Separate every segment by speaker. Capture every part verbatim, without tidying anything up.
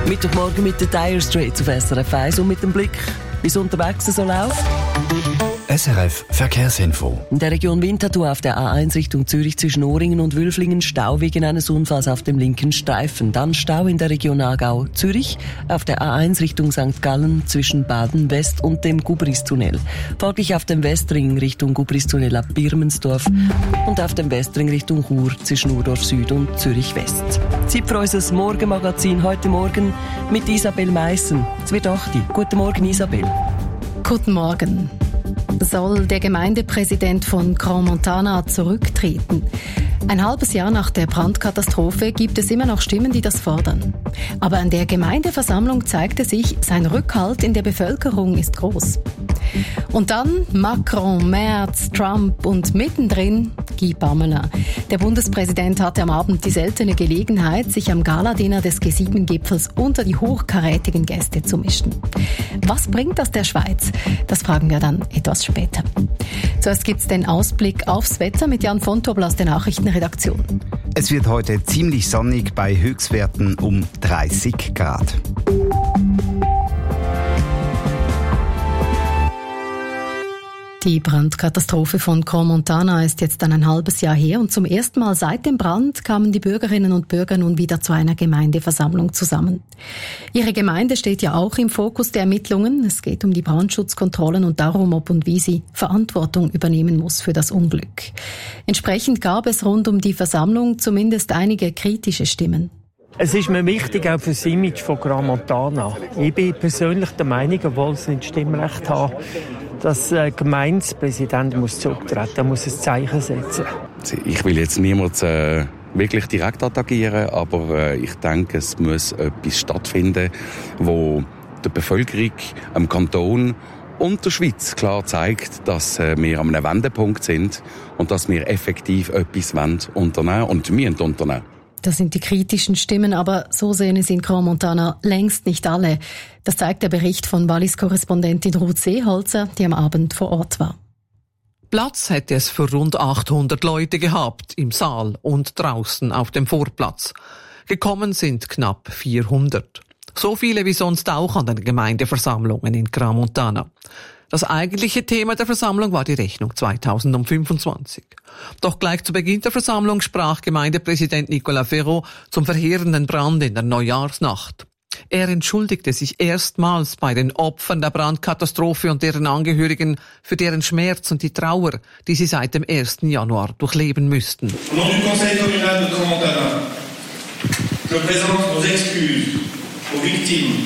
Speaker 1: Mittwochmorgen mit den Dire Straits auf S R F eins und mit dem Blick, wie es unterwegs so läuft.
Speaker 2: S R F Verkehrsinfo.
Speaker 1: In der Region Winterthur auf der A eins Richtung Zürich zwischen Oringen und Wülflingen Stau wegen eines Unfalls auf dem linken Streifen. Dann Stau in der Region Aargau-Zürich auf der A eins Richtung Sankt Gallen zwischen Baden-West und dem Gubristunnel. Folglich auf dem Westring Richtung Gubristunnel ab Birmensdorf und auf dem Westring Richtung Chur zwischen Urdorf Süd und Zürich West. Zeit für unser Morgenmagazin heute Morgen mit Isabel Meissen. Es wird acht. Guten Morgen, Isabel.
Speaker 3: Guten Morgen. Soll der Gemeindepräsident von Crans-Montana zurücktreten? Ein halbes Jahr nach der Brandkatastrophe gibt es immer noch Stimmen, die das fordern. Aber an der Gemeindeversammlung zeigte sich, sein Rückhalt in der Bevölkerung ist groß. Und dann Macron, Merz, Trump und mittendrin Guy Parmelin. Der Bundespräsident hatte am Abend die seltene Gelegenheit, sich am Galadinner des G sieben Gipfels unter die hochkarätigen Gäste zu mischen. Was bringt das der Schweiz? Das fragen wir dann etwas später. Zuerst gibt's den Ausblick aufs Wetter mit Jan von Tobel aus der Nachrichtenredaktion.
Speaker 4: Es wird heute ziemlich sonnig bei Höchstwerten um dreißig Grad.
Speaker 3: Die Brandkatastrophe von Crans-Montana ist jetzt dann ein halbes Jahr her und zum ersten Mal seit dem Brand kamen die Bürgerinnen und Bürger nun wieder zu einer Gemeindeversammlung zusammen. Ihre Gemeinde steht ja auch im Fokus der Ermittlungen. Es geht um die Brandschutzkontrollen und darum, ob und wie sie Verantwortung übernehmen muss für das Unglück. Entsprechend gab es rund um die Versammlung zumindest einige kritische Stimmen.
Speaker 5: Es ist mir wichtig, auch für das Image von Crans-Montana. Ich bin persönlich der Meinung, obwohl sie nicht Stimmrecht haben, dass der Gemeindepräsident muss zurücktreten muss, ein Zeichen setzen.
Speaker 6: Ich will jetzt niemals äh, wirklich direkt attackieren, aber äh, ich denke, es muss etwas stattfinden, wo der Bevölkerung, dem Kanton und der Schweiz klar zeigt, dass äh, wir an einem Wendepunkt sind und dass wir effektiv etwas unternehmen wollen und wir unternehmen.
Speaker 3: Das sind die kritischen Stimmen, aber so sehen es in Crans-Montana längst nicht alle. Das zeigt der Bericht von Wallis-Korrespondentin Ruth Seeholzer, die am Abend vor Ort war.
Speaker 7: Platz hätte es für rund achthundert Leute gehabt, im Saal und draußen auf dem Vorplatz. Gekommen sind knapp vierhundert. So viele wie sonst auch an den Gemeindeversammlungen in Crans-Montana. Das eigentliche Thema der Versammlung war die Rechnung zweitausendfünfundzwanzig. Doch gleich zu Beginn der Versammlung sprach Gemeindepräsident Nicolas Ferraud zum verheerenden Brand in der Neujahrsnacht. Er entschuldigte sich erstmals bei den Opfern der Brandkatastrophe und deren Angehörigen für deren Schmerz und die Trauer, die sie seit dem ersten Januar durchleben müssten.
Speaker 8: Au nom du Conseil communal de Crans-Montana, je présente nos excuses aux victimes,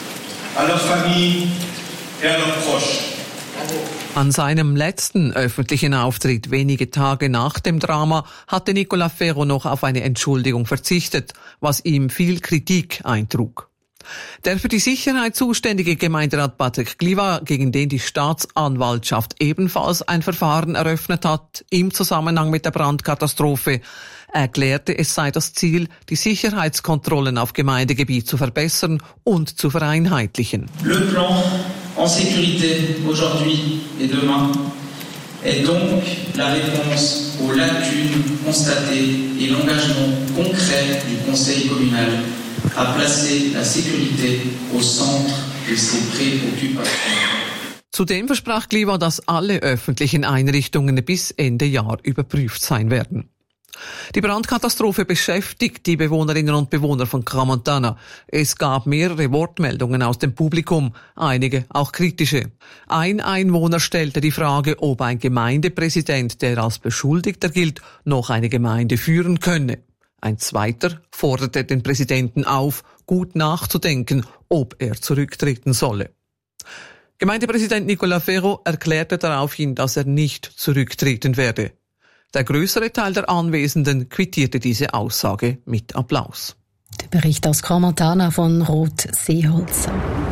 Speaker 8: à leurs familles et à leurs proches.
Speaker 7: An seinem letzten öffentlichen Auftritt wenige Tage nach dem Drama hatte Nicolas Ferraud noch auf eine Entschuldigung verzichtet, was ihm viel Kritik eintrug. Der für die Sicherheit zuständige Gemeinderat Patrick Gliva, gegen den die Staatsanwaltschaft ebenfalls ein Verfahren eröffnet hat, im Zusammenhang mit der Brandkatastrophe, erklärte, es sei das Ziel, die Sicherheitskontrollen auf Gemeindegebiet zu verbessern und zu vereinheitlichen.
Speaker 9: Le plan en sécurité aujourd'hui et demain est donc la réponse aux lacunes constatées et l'engagement concret du Conseil communal à placer la sécurité au centre de ses préoccupations.
Speaker 7: Zudem versprach Gliva, dass alle öffentlichen Einrichtungen bis Ende Jahr überprüft sein werden. Die Brandkatastrophe beschäftigt die Bewohnerinnen und Bewohner von Crans-Montana. Es gab mehrere Wortmeldungen aus dem Publikum, einige auch kritische. Ein Einwohner stellte die Frage, ob ein Gemeindepräsident, der als Beschuldigter gilt, noch eine Gemeinde führen könne. Ein zweiter forderte den Präsidenten auf, gut nachzudenken, ob er zurücktreten solle. Gemeindepräsident Nicolas Ferraud erklärte daraufhin, dass er nicht zurücktreten werde. Der größere Teil der Anwesenden quittierte diese Aussage mit Applaus.
Speaker 3: Der Bericht aus Crans-Montana von Ruth Seeholzer.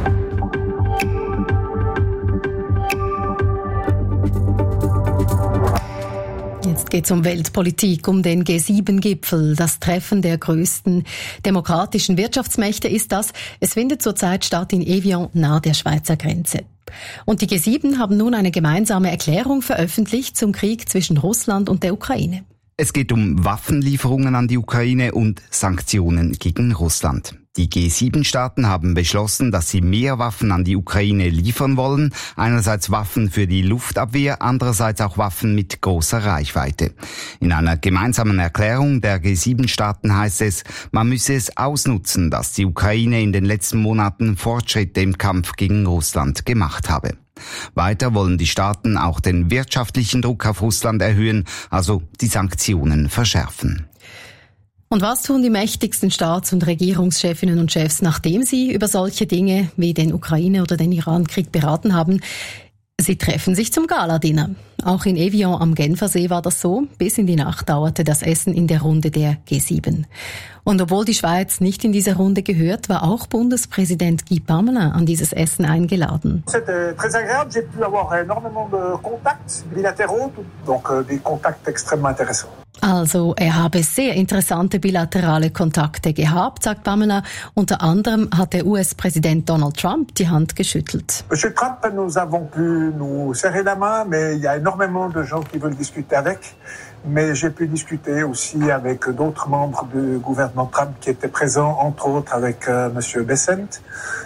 Speaker 3: Jetzt geht es um Weltpolitik, um den G sieben Gipfel. Das Treffen der größten demokratischen Wirtschaftsmächte ist das. Es findet zurzeit statt in Evian, nahe der Schweizer Grenze. Und die G sieben haben nun eine gemeinsame Erklärung veröffentlicht zum Krieg zwischen Russland und der Ukraine.
Speaker 4: Es geht um Waffenlieferungen an die Ukraine und Sanktionen gegen Russland. Die G sieben Staaten haben beschlossen, dass sie mehr Waffen an die Ukraine liefern wollen. Einerseits Waffen für die Luftabwehr, andererseits auch Waffen mit großer Reichweite. In einer gemeinsamen Erklärung der G sieben Staaten heißt es, man müsse es ausnutzen, dass die Ukraine in den letzten Monaten Fortschritte im Kampf gegen Russland gemacht habe. Weiter wollen die Staaten auch den wirtschaftlichen Druck auf Russland erhöhen, also die Sanktionen verschärfen.
Speaker 3: Und was tun die mächtigsten Staats- und Regierungschefinnen und Chefs, nachdem sie über solche Dinge wie den Ukraine- oder den Iran-Krieg beraten haben? Sie treffen sich zum Gala-Dinner. Auch in Evian am Genfersee war das so. Bis in die Nacht dauerte das Essen in der Runde der G sieben. Und obwohl die Schweiz nicht in diese Runde gehört, war auch Bundespräsident Guy Parmelin an dieses Essen eingeladen.
Speaker 10: C'était très agréable. J'ai pu avoir énormément de contacts bilatéraux, donc des contacts extrêmement intéressants.
Speaker 3: Also, er habe sehr interessante bilaterale Kontakte gehabt, sagt Pamela. Unter anderem hat der U S-Präsident Donald Trump die Hand geschüttelt.
Speaker 10: Monsieur Trump, nous avons pu nous serrer la main, mais il y a énormément de gens qui veulent discuter avec. Mais j'ai pu discuter aussi avec d'autres membres du gouvernement Trump qui étaient présents, entre autres avec euh, Monsieur Bessent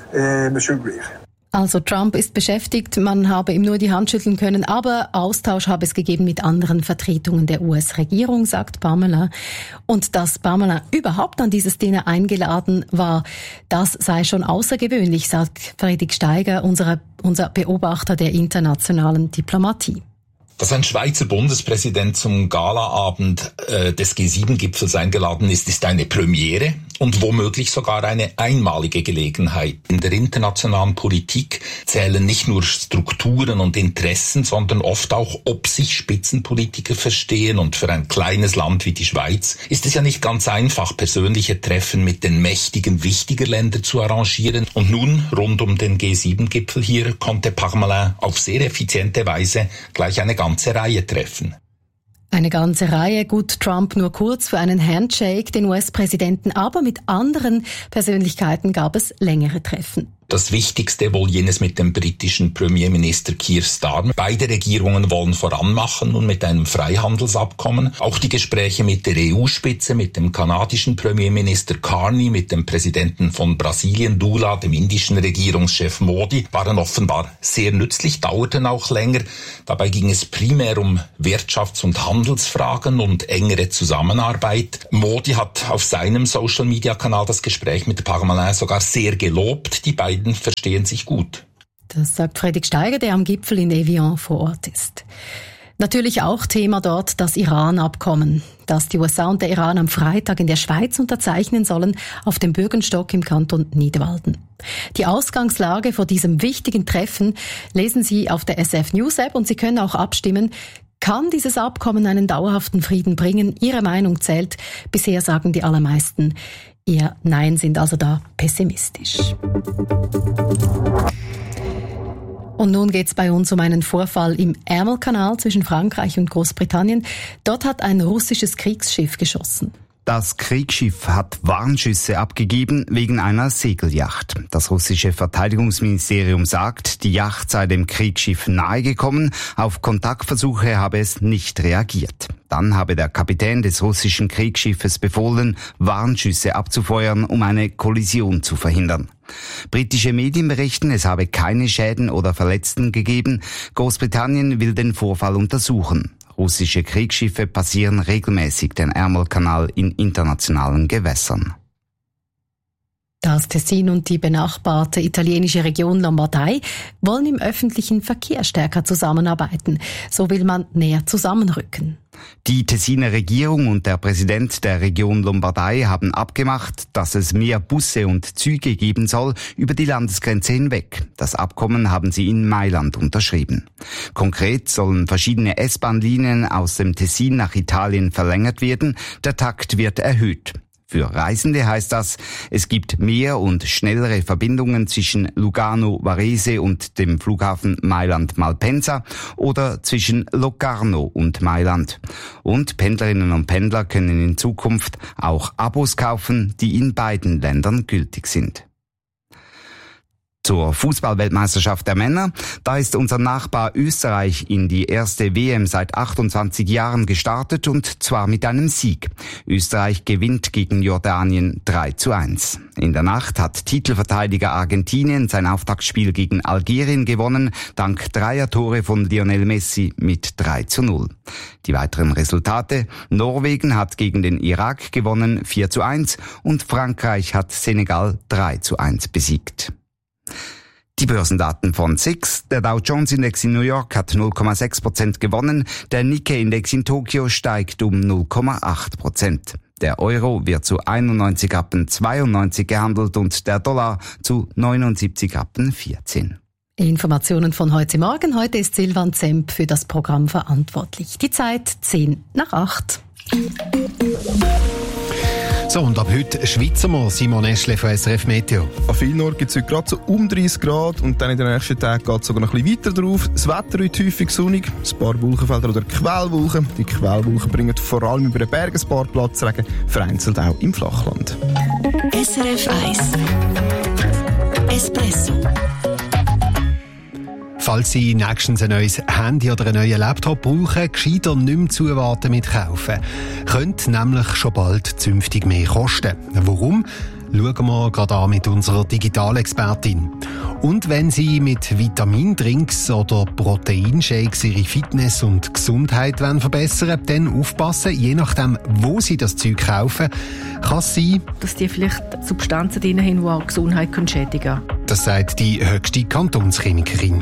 Speaker 10: et Monsieur Greer.
Speaker 3: Also Trump ist beschäftigt, man habe ihm nur die Hand schütteln können, aber Austausch habe es gegeben mit anderen Vertretungen der U S-Regierung, sagt Pamela. Und dass Pamela überhaupt an dieses Dinner eingeladen war, das sei schon außergewöhnlich, sagt Friedrich Steiger, unser, unser Beobachter der internationalen Diplomatie.
Speaker 11: Dass ein Schweizer Bundespräsident zum Galaabend äh, des G sieben Gipfels eingeladen ist, ist eine Premiere und womöglich sogar eine einmalige Gelegenheit. In der internationalen Politik zählen nicht nur Strukturen und Interessen, sondern oft auch, ob sich Spitzenpolitiker verstehen. Und für ein kleines Land wie die Schweiz ist es ja nicht ganz einfach, persönliche Treffen mit den Mächtigen wichtiger Länder zu arrangieren. Und nun, rund um den G sieben Gipfel hier, konnte Parmelin auf sehr effiziente Weise gleich eine ganze Reihe treffen.
Speaker 3: Eine ganze Reihe, gut, Trump nur kurz für einen Handshake, den U S-Präsidenten, aber mit anderen Persönlichkeiten gab es längere Treffen.
Speaker 11: Das Wichtigste wohl jenes mit dem britischen Premierminister Keir Starmer. Beide Regierungen wollen voranmachen und mit einem Freihandelsabkommen. Auch die Gespräche mit der E U-Spitze, mit dem kanadischen Premierminister Carney, mit dem Präsidenten von Brasilien Lula, dem indischen Regierungschef Modi, waren offenbar sehr nützlich, dauerten auch länger. Dabei ging es primär um Wirtschafts- und Handelsfragen und engere Zusammenarbeit. Modi hat auf seinem Social-Media-Kanal das Gespräch mit Parmelin sogar sehr gelobt. Die beiden verstehen sich gut.
Speaker 3: Das sagt Friedrich Steiger, der am Gipfel in Evian vor Ort ist. Natürlich auch Thema dort das Iran-Abkommen, das die U S A und der Iran am Freitag in der Schweiz unterzeichnen sollen, auf dem Bürgenstock im Kanton Nidwalden. Die Ausgangslage vor diesem wichtigen Treffen lesen Sie auf der S F News App und Sie können auch abstimmen. Kann dieses Abkommen einen dauerhaften Frieden bringen? Ihre Meinung zählt. Bisher sagen die allermeisten eher Nein, sind also da pessimistisch. Und nun geht's bei uns um einen Vorfall im Ärmelkanal zwischen Frankreich und Großbritannien. Dort hat ein russisches Kriegsschiff geschossen.
Speaker 4: Das Kriegsschiff hat Warnschüsse abgegeben wegen einer Segelyacht. Das russische Verteidigungsministerium sagt, die Yacht sei dem Kriegsschiff nahegekommen. Auf Kontaktversuche habe es nicht reagiert. Dann habe der Kapitän des russischen Kriegsschiffes befohlen, Warnschüsse abzufeuern, um eine Kollision zu verhindern. Britische Medien berichten, es habe keine Schäden oder Verletzten gegeben. Großbritannien will den Vorfall untersuchen. Russische Kriegsschiffe passieren regelmäßig den Ärmelkanal in internationalen Gewässern.
Speaker 3: Das Tessin und die benachbarte italienische Region Lombardei wollen im öffentlichen Verkehr stärker zusammenarbeiten. So will man näher zusammenrücken.
Speaker 4: Die Tessiner Regierung und der Präsident der Region Lombardei haben abgemacht, dass es mehr Busse und Züge geben soll über die Landesgrenze hinweg. Das Abkommen haben sie in Mailand unterschrieben. Konkret sollen verschiedene S-Bahn-Linien aus dem Tessin nach Italien verlängert werden. Der Takt wird erhöht. Für Reisende heißt das, es gibt mehr und schnellere Verbindungen zwischen Lugano, Varese und dem Flughafen Mailand-Malpensa oder zwischen Locarno und Mailand. Und Pendlerinnen und Pendler können in Zukunft auch Abos kaufen, die in beiden Ländern gültig sind. Zur Fußball-Weltmeisterschaft der Männer. Da ist unser Nachbar Österreich in die erste W M seit achtundzwanzig Jahren gestartet und zwar mit einem Sieg. Österreich gewinnt gegen Jordanien drei zu eins. In der Nacht hat Titelverteidiger Argentinien sein Auftaktspiel gegen Algerien gewonnen, dank dreier Tore von Lionel Messi mit drei zu null. Die weiteren Resultate: Norwegen hat gegen den Irak gewonnen vier zu eins und Frankreich hat Senegal drei zu eins besiegt. Die Börsendaten von S I X. Der Dow Jones Index in New York hat null Komma sechs Prozent gewonnen, der Nikkei Index in Tokio steigt um null Komma acht Prozent. Der Euro wird zu einundneunzig Rappen zweiundneunzig gehandelt und der Dollar zu neunundsiebzig Rappen vierzehn.
Speaker 3: Informationen von heute Morgen. Heute ist Silvan Zemp für das Programm verantwortlich. Die Zeit zehn nach acht.
Speaker 12: So, und ab heute schweizen wir. Simon Eschle von S R F Meteo.
Speaker 13: An vielen Orten gibt es heute gerade so um dreißig Grad und dann in den nächsten Tagen geht es sogar noch ein bisschen weiter drauf. Das Wetter heute häufig sonnig, ein paar Wolkenfelder oder Quellwolken. Die Quellwolken bringen vor allem über den Bergen ein paar Platzregen, vereinzelt auch im Flachland.
Speaker 14: S R F eins Espresso.
Speaker 12: Falls Sie nächstens ein neues Handy oder einen neuen Laptop brauchen, gescheiter nicht mehr zuwarten mit kaufen. Könnte nämlich schon bald zünftig mehr kosten. Warum? Schauen wir gerade an mit unserer Digitalexpertin. Und wenn Sie mit Vitamindrinks oder Proteinshakes Ihre Fitness und Gesundheit verbessern wollen, dann aufpassen, je nachdem, wo Sie das Zeug kaufen, kann es sein,
Speaker 15: dass die vielleicht Substanzen drin haben, die auch die Gesundheit schädigen können.
Speaker 12: Das sagt die höchste Kantonschemikerin.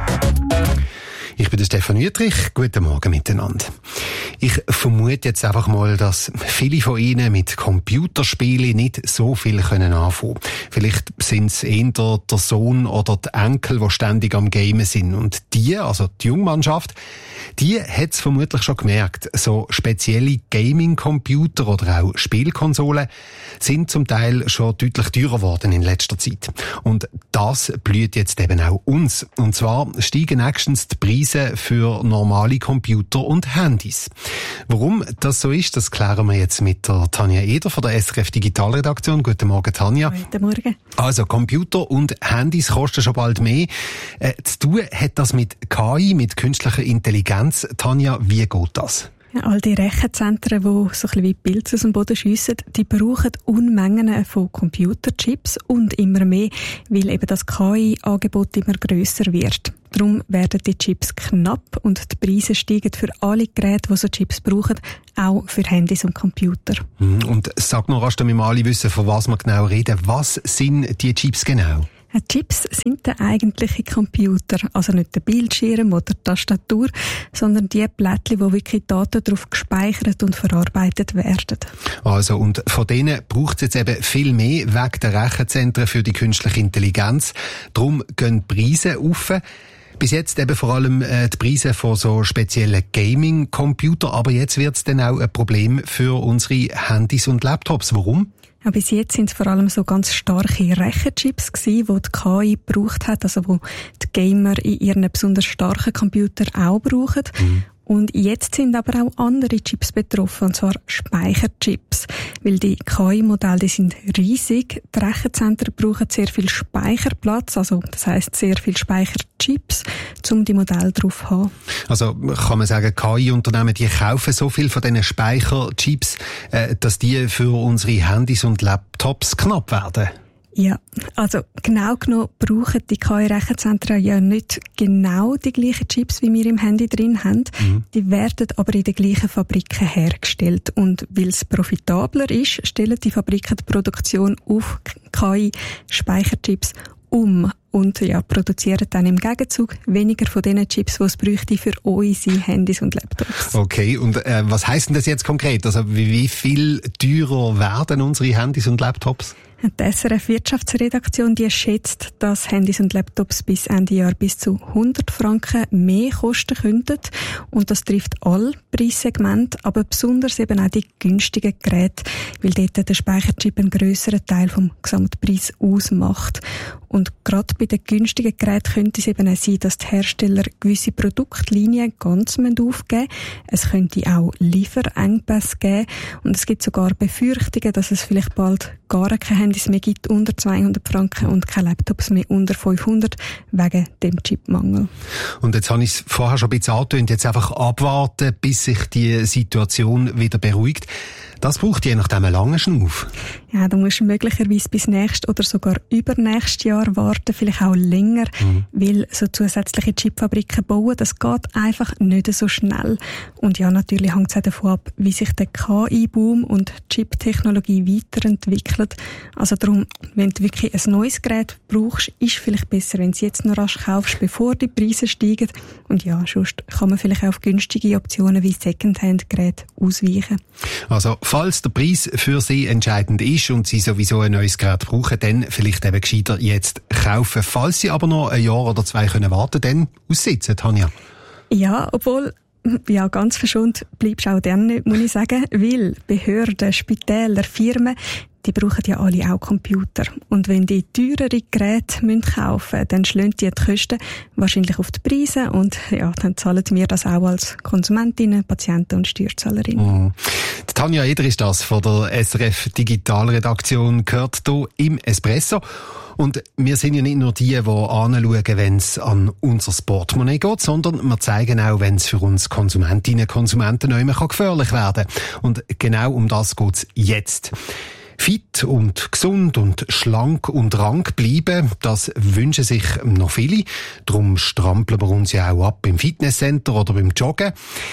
Speaker 12: Ich bin der Stefan Wüttrich. Guten Morgen miteinander. Ich vermute jetzt einfach mal, dass viele von Ihnen mit Computerspielen nicht so viel können anfangen können. Vielleicht sind es eher der Sohn oder die Enkel, die ständig am Gamen sind. Und die, also die Jungmannschaft, die hat es vermutlich schon gemerkt. So spezielle Gaming-Computer oder auch Spielkonsolen sind zum Teil schon deutlich teurer geworden in letzter Zeit. Und das blüht jetzt eben auch uns. Und zwar steigen nächstens die Preise für normale Computer und Handys. Warum das so ist, das klären wir jetzt mit der Tanja Eder von der S R F Digitalredaktion. Guten Morgen, Tanja.
Speaker 16: Guten Morgen.
Speaker 12: Also Computer und Handys kosten schon bald mehr. Äh, zu tun hat das mit K I, mit künstlicher Intelligenz. Tanja, wie geht das?
Speaker 16: Ja, all die Rechenzentren, die so ein bisschen wie Pilze aus dem Boden schiessen, die brauchen Unmengen von Computerchips und immer mehr, weil eben das K I-Angebot immer grösser wird. Darum werden die Chips knapp und die Preise steigen für alle Geräte, die so Chips brauchen, auch für Handys und Computer.
Speaker 12: Und sag noch rasch, damit wir alle wissen, von was wir genau reden. Was sind die Chips genau?
Speaker 16: Chips sind der eigentliche Computer, also nicht der Bildschirm oder die Tastatur, sondern die Plättchen, wo wirklich Daten drauf gespeichert und verarbeitet werden.
Speaker 12: Also, und von denen braucht es jetzt eben viel mehr wegen der Rechenzentren für die künstliche Intelligenz. Darum gehen die Preise rauf. Bis jetzt eben vor allem äh, die Preise von so speziellen Gaming-Computern, aber jetzt wird es dann auch ein Problem für unsere Handys und Laptops. Warum?
Speaker 16: Ja, bis jetzt sind es vor allem so ganz starke Rechenchips gewesen, die die K I gebraucht hat, also wo die Gamer in ihren besonders starken Computern auch brauchen. Mhm. Und jetzt sind aber auch andere Chips betroffen, und zwar Speicherchips. Weil die K I-Modelle, die sind riesig. Die Rechenzentren brauchen sehr viel Speicherplatz, also das heisst sehr viel Speicherchips, um die Modelle drauf zu haben.
Speaker 12: Also kann man sagen, K I-Unternehmen, die kaufen so viel von diesen Speicherchips, äh, dass die für unsere Handys und Laptops knapp werden?
Speaker 16: Ja, also genau genommen brauchen die K I-Rechenzentren ja nicht genau die gleichen Chips, wie wir im Handy drin haben. Mhm. Die werden aber in den gleichen Fabriken hergestellt. Und weil es profitabler ist, stellen die Fabriken die Produktion auf K I-Speicherchips um und ja, produzieren dann im Gegenzug weniger von den Chips, die es bräuchte für unsere Handys und Laptops.
Speaker 12: Okay, und äh, was heisst denn das jetzt konkret? Also wie, wie viel teurer werden unsere Handys und Laptops?
Speaker 16: Die S R F-Wirtschaftsredaktion, die schätzt, dass Handys und Laptops bis Ende Jahr bis zu hundert Franken mehr kosten könnten. Und das trifft alle Preissegmente, aber besonders eben auch die günstigen Geräte, weil dort der Speicherchip einen grösseren Teil vom Gesamtpreis ausmacht. Und gerade bei den günstigen Geräten könnte es eben auch sein, dass die Hersteller gewisse Produktlinien ganz aufgeben müssen. Es könnte auch Lieferengpässe geben. Und es gibt sogar Befürchtungen, dass es vielleicht bald gar keine Handys mehr gibt unter zweihundert Franken und keine Laptops mehr unter fünfhundert wegen dem Chipmangel.
Speaker 12: Und jetzt habe ich es vorher schon ein bisschen angetönt, jetzt einfach abwarten, bis sich die Situation wieder beruhigt. Das braucht je nachdem einen langen Schnuff.
Speaker 16: Ja, da musst du möglicherweise bis nächstes oder sogar übernächstes Jahr warten, vielleicht auch länger, mhm. weil so zusätzliche Chipfabriken bauen, das geht einfach nicht so schnell. Und ja, natürlich hängt es auch davon ab, wie sich der K I-Boom und Chip-Technologie weiterentwickelt. Also darum, wenn du wirklich ein neues Gerät brauchst, ist es vielleicht besser, wenn du es jetzt noch rasch kaufst, bevor die Preise steigen. Und ja, sonst kann man vielleicht auch auf günstige Optionen wie Secondhand-Geräte ausweichen.
Speaker 12: Also, falls der Preis für Sie entscheidend ist und Sie sowieso ein neues Gerät brauchen, dann vielleicht eben gescheiter jetzt kaufen. Falls Sie aber noch ein Jahr oder zwei können warten, dann aussitzen, Tanja.
Speaker 16: Ja, obwohl, ja, ganz verschont bleibst du auch dann nicht, muss ich sagen, weil Behörden, Spitäler, Firmen, die brauchen ja alle auch Computer. Und wenn die teurere Geräte kaufen müssen, dann schlagen die die Kosten wahrscheinlich auf die Preise und ja, dann zahlen wir das auch als Konsumentinnen, Patienten und Steuerzahlerinnen.
Speaker 12: Mm. Tanja Eder ist das von der S R F Digitalredaktion, gehört hier im Espresso. Und wir sind ja nicht nur die, die anschauen, wenn es an unser Portemonnaie geht, sondern wir zeigen auch, wenn es für uns Konsumentinnen und Konsumenten nicht mehr gefährlich werden kann. Und genau um das geht es jetzt. Fit und gesund und schlank und rank bleiben, das wünschen sich noch viele. Darum strampeln wir uns ja auch ab im Fitnesscenter oder beim Joggen.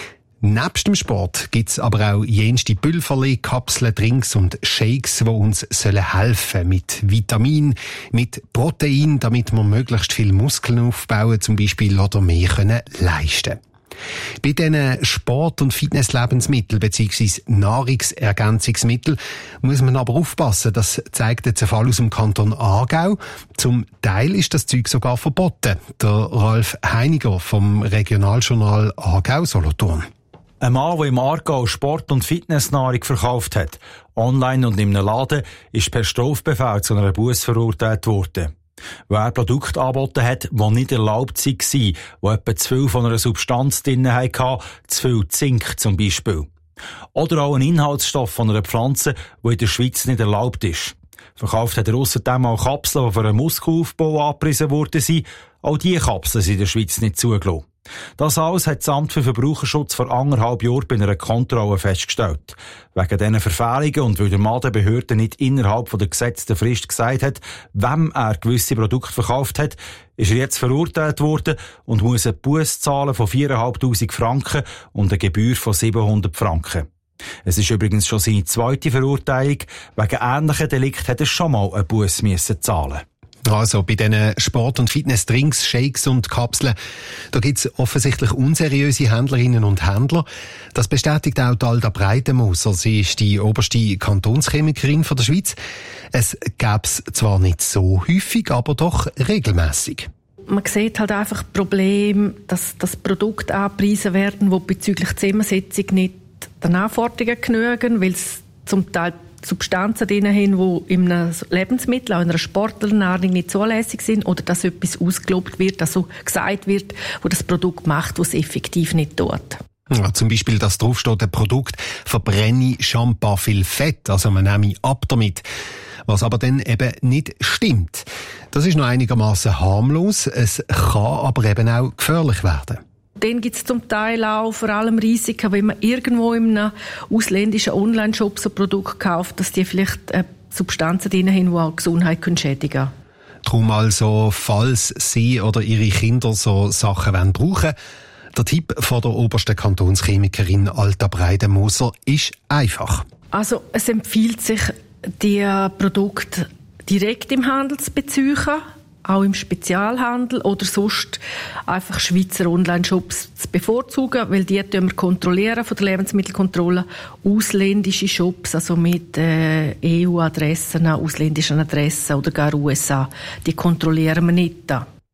Speaker 12: Nebst dem Sport gibt's aber auch jenste Pülverli, Kapseln, Drinks und Shakes, die uns sollen helfen mit Vitamin, mit Protein, damit wir möglichst viel Muskeln aufbauen zum Beispiel oder mehr können leisten. Bei diesen Sport- und Fitnesslebensmitteln bzw. Nahrungsergänzungsmitteln muss man aber aufpassen. Das zeigt jetzt ein Fall aus dem Kanton Aargau. Zum Teil ist das Zeug sogar verboten. Der Ralf Heiniger vom Regionaljournal Aargau-Solothurn.
Speaker 17: Ein Mann, der im Aargau Sport- und Fitnessnahrung verkauft hat, online und in einem Laden, ist per Strafbefehl zu einer Busse verurteilt worden. Wer Produkte angeboten hat, die nicht erlaubt waren, die etwa zu viel von einer Substanz drin hatten, zu viel Zink zum Beispiel. Oder auch ein Inhaltsstoff von einer Pflanze, die in der Schweiz nicht erlaubt ist. Verkauft hat er ausserdem auch Kapseln, die für einen Muskelaufbau angepriesen worden sind. Auch diese Kapseln sind in der Schweiz nicht zugelassen. Das alles hat das Amt für Verbraucherschutz vor anderthalb Jahren bei einer Kontrolle festgestellt. Wegen diesen Verfehlungen und weil der Mann der Behörde nicht innerhalb der gesetzten Frist gesagt hat, wem er gewisse Produkte verkauft hat, ist er jetzt verurteilt worden und muss eine Busse zahlen von viertausendfünfhundert Franken und eine Gebühr von siebenhundert Franken. Es ist übrigens schon seine zweite Verurteilung. Wegen ähnlichen Delikten hat er schon mal eine Busse müssen zahlen.
Speaker 12: Also bei diesen Sport- und Fitness-Drinks, Shakes und Kapseln, da gibt's offensichtlich unseriöse Händlerinnen und Händler. Das bestätigt auch Alda Breitenmoser. Sie ist die oberste Kantonschemikerin von der Schweiz. Es gäb's zwar nicht so häufig, aber doch regelmäßig.
Speaker 15: Man sieht halt einfach Probleme, dass, dass Produkte angepriesen werden, die bezüglich Zusammensetzung nicht den Anforderungen genügen, weil es zum Teil Substanzen drin haben, die in einem Lebensmittel, auch in einer Sportlernahrung nicht zulässig sind, oder dass etwas ausgelobt wird, also gesagt wird, wo das Produkt macht, was es effektiv nicht tut.
Speaker 12: Ja, zum Beispiel, dass draufsteht, ein Produkt verbrenne schambar viel Fett, also man nehme ab damit. Was aber dann eben nicht stimmt. Das ist noch einigermaßen harmlos, es kann aber eben auch gefährlich werden.
Speaker 15: Dann gibt es zum Teil auch vor allem Risiken, wenn man irgendwo in einem ausländischen Online-Shop so ein Produkt kauft, dass die vielleicht äh, Substanzen drin haben, die auch die Gesundheit schädigen können.
Speaker 12: Darum also, falls Sie oder Ihre Kinder so Sachen wollen brauchen, der Tipp von der obersten Kantonschemikerin Alda Breitenmoser ist einfach.
Speaker 15: Also es empfiehlt sich, die Produkte direkt im Handel zu beziehen, auch im Spezialhandel oder sonst einfach Schweizer Online-Shops zu bevorzugen, weil die wir kontrollieren von der Lebensmittelkontrolle. Ausländische Shops, also mit äh, E U-Adressen, ausländischen Adressen oder gar U S A, die kontrollieren wir nicht da.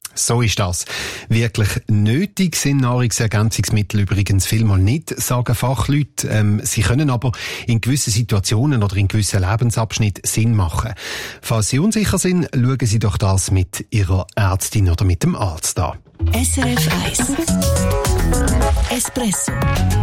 Speaker 12: So ist das. Wirklich nötig sind Nahrungsergänzungsmittel übrigens vielmal nicht, sagen Fachleute. Ähm, sie können aber in gewissen Situationen oder in gewissen Lebensabschnitten Sinn machen. Falls Sie unsicher sind, schauen Sie doch das mit Ihrer Ärztin oder mit dem Arzt an.
Speaker 14: S R F eins Espresso.